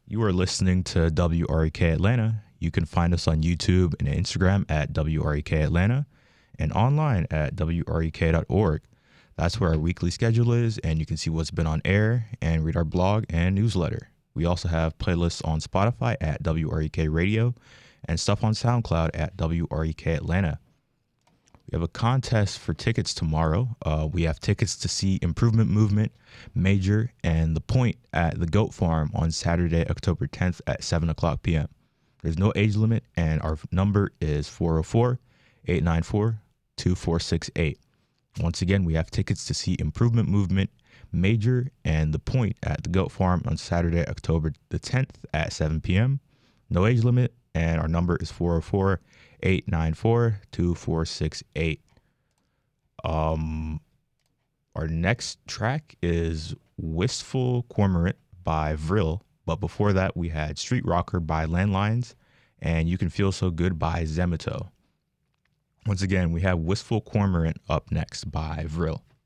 You are listening to WREK Atlanta. You can find us on YouTube and Instagram at WREK Atlanta and online at WREK.org. That's where our weekly schedule is, and you can see what's been on air and read our blog and newsletter. We also have playlists on Spotify at WREK Radio and stuff on SoundCloud at WREK Atlanta. We have a contest for tickets tomorrow. We have tickets to see Improvement Movement, Major, and The Point at the Goat Farm on Saturday, October 10th at 7 o'clock p.m. There's no age limit, and our number is 404-894-2468. Once again, we have tickets to see Improvement Movement, Major, and The Point at the Goat Farm on Saturday, October the 10th at 7 p.m. No age limit, and our number is 404-894-2468. Our next track is Wistful Cormorant by Vril, but before that we had Street Rocker by Landlines and You Can Feel So Good by Zemito. Once again, we have Wistful Cormorant up next by Vril.